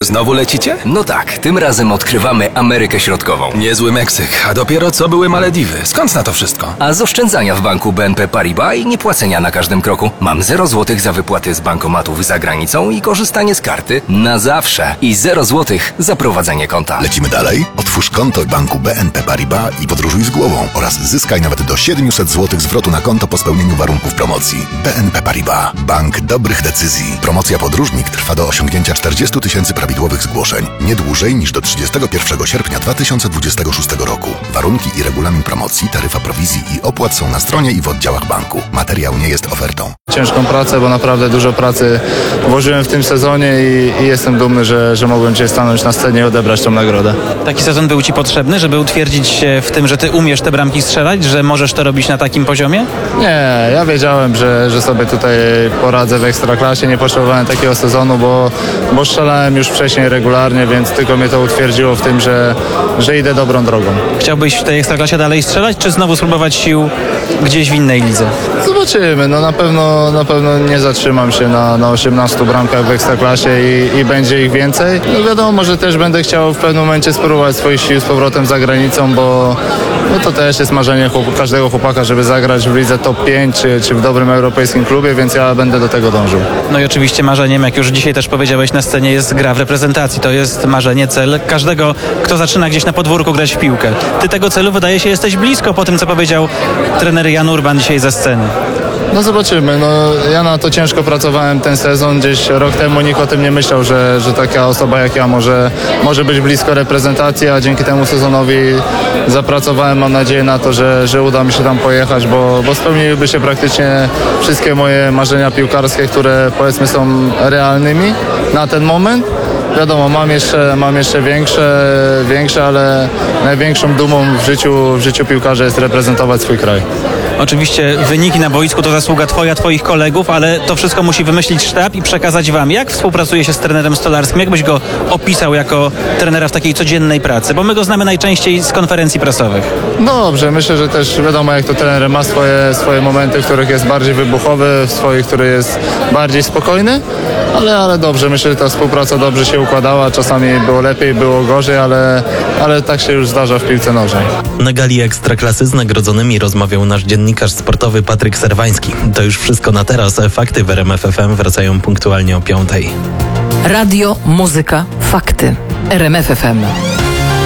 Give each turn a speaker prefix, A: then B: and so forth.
A: Znowu lecicie?
B: No tak, tym razem odkrywamy Amerykę Środkową.
A: Niezły Meksyk, a dopiero co były Malediwy. Skąd na to wszystko?
B: A z oszczędzania w banku BNP Paribas i niepłacenia na każdym kroku mam 0 zł za wypłaty z bankomatów za granicą i korzystanie z karty na zawsze. I 0 zł za prowadzenie konta.
C: Lecimy dalej? Otwórz konto w banku BNP Paribas i podróżuj z głową oraz zyskaj nawet do 700 zł zwrotu na konto po spełnieniu warunków promocji. BNP Paribas. Bank dobrych decyzji. Promocja Podróżnik trwa do osiągnięcia 40 000 prawidłowych zgłoszeń. Nie dłużej niż do 31 sierpnia 2026 roku. Warunki i regulamin promocji, taryfa prowizji i opłat są na stronie i w oddziałach banku. Materiał nie jest ofertą.
D: Ciężką pracę, bo naprawdę dużo pracy włożyłem w tym sezonie i jestem dumny, że mogłem dzisiaj stanąć na scenie i odebrać tą nagrodę.
E: Taki sezon był Ci potrzebny, żeby utwierdzić się w tym, że Ty umiesz te bramki strzelać, że możesz to robić na takim poziomie?
D: Nie, ja wiedziałem, że sobie tutaj poradzę w Ekstraklasie. Nie potrzebowałem takiego sezonu, bo strzelałem już wcześniej regularnie, więc tylko mnie to utwierdziło w tym, że idę dobrą drogą.
E: Chciałbyś w tej Ekstraklasie dalej strzelać, czy znowu spróbować sił gdzieś w innej lidze?
D: Zobaczymy. No na pewno nie zatrzymam się na 18 bramkach w Ekstraklasie i będzie ich więcej. No wiadomo, że też będę chciał w pewnym momencie spróbować swoich sił z powrotem za granicą, bo to też jest marzenie każdego chłopaka, żeby zagrać w lidze top 5 czy w dobrym europejskim klubie, więc ja będę do tego dążył.
E: No i oczywiście marzeniem, jak już dzisiaj też powiedziałeś na scenie, jest gra w reprezentacji. To jest marzenie, cel każdego, kto zaczyna gdzieś na podwórku grać w piłkę. Ty tego celu, wydaje się, jesteś blisko po tym, co powiedział trener Jan Urban dzisiaj ze sceny.
D: No zobaczymy. No, ja na to ciężko pracowałem ten sezon. Gdzieś rok temu nikt o tym nie myślał, że taka osoba jak ja może być blisko reprezentacji, a dzięki temu sezonowi zapracowałem. Mam nadzieję na to, że uda mi się tam pojechać, bo spełniłyby się praktycznie wszystkie moje marzenia piłkarskie, które powiedzmy są realnymi na ten moment. Wiadomo, mam jeszcze większe, ale największą dumą w życiu piłkarza jest reprezentować swój kraj.
E: Oczywiście wyniki na boisku to zasługa Twoja, Twoich kolegów, ale to wszystko musi wymyślić sztab i przekazać Wam. Jak współpracuje się z trenerem Stolarskim? Jak byś go opisał jako trenera w takiej codziennej pracy? Bo my go znamy najczęściej z konferencji prasowych.
D: Dobrze, myślę, że też wiadomo, jak to trener ma swoje momenty, w których jest bardziej wybuchowy, w swoich, który jest bardziej spokojny, ale dobrze, myślę, że ta współpraca dobrze się układała. Czasami było lepiej, było gorzej, ale tak się już zdarza w piłce nożnej.
F: Na gali Ekstraklasy z nagrodzonymi rozmawiał nasz dziennikarz sportowy Patryk Serwański. To już wszystko na teraz. Fakty w RMF FM wracają punktualnie o 5:00.
G: Radio, muzyka, fakty. RMF FM.